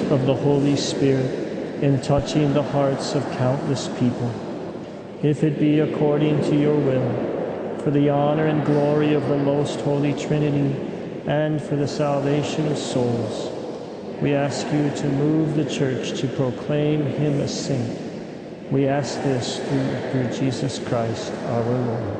of the Holy Spirit in touching the hearts of countless people. If it be according to your will, for the honor and glory of the most holy Trinity, and for the salvation of souls, we ask you to move the Church to proclaim him a saint. We ask this through Jesus Christ our Lord.